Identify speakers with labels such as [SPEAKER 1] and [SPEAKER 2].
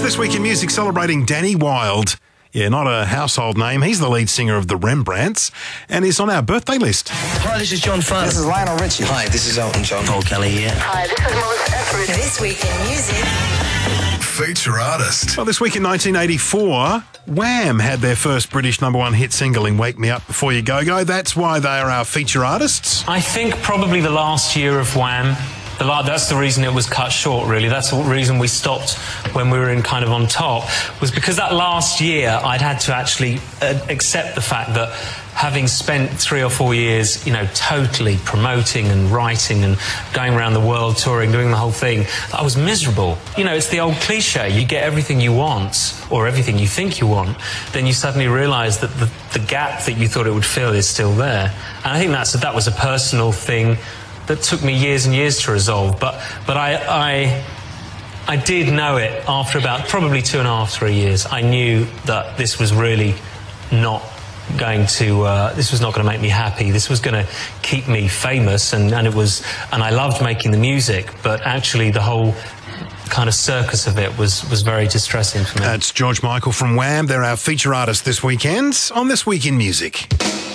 [SPEAKER 1] This Week in Music celebrating Danny Wilde. Yeah, not a household name. He's the lead singer of the Rembrandts and is on our birthday list.
[SPEAKER 2] Hi, this is John Farnham.
[SPEAKER 3] This is Lionel Richie.
[SPEAKER 2] Hi, this is Elton John. Paul Kelly here.
[SPEAKER 4] Hi, this is Melissa Etheridge.
[SPEAKER 5] This Week in Music.
[SPEAKER 6] Feature artist.
[SPEAKER 1] Well, this week in 1984, Wham had their first British #1 hit single in Wake Me Up Before You Go Go. That's why they are our feature artists.
[SPEAKER 7] I think probably the last year of Wham. That's the reason it was cut short, really. That's the reason we stopped when we were in kind of on top, was because that last year I'd had to actually accept the fact that having spent 3 or 4 years, totally promoting and writing and going around the world touring, doing the whole thing, I was miserable. It's the old cliche. You get everything you want, or everything you think you want, then you suddenly realise that the gap that you thought it would fill is still there. And I think that was a personal thing that took me years and years to resolve, but I did know it after about probably 2.5, 3 years. I knew that this was really not going to this was not going to make me happy. This was going to keep me famous, and I loved making the music, but actually the whole kind of circus of it was very distressing for me.
[SPEAKER 1] That's George Michael from Wham. They're our feature artist this weekend on This Week in Music.